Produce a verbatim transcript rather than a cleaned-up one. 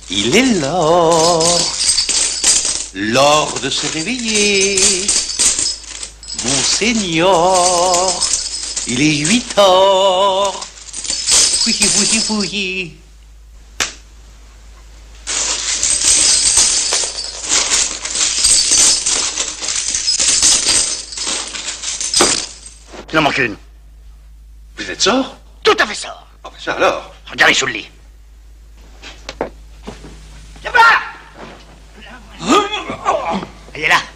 Il est l'heure, l'heure de se réveiller. Monseigneur, il est huit heures. Oui, oui, oui. Il en manque une. Vous êtes sort? Tout à fait ça. Ah, ben ça alors. Regardez sous le lit. Viens là. Elle est là.